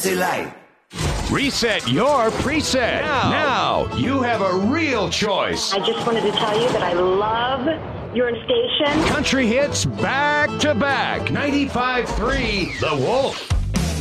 City Light. Reset your preset. Now you have a real choice. I just wanted to tell you that I love your station. Country hits back to back. 95.3 The Wolf.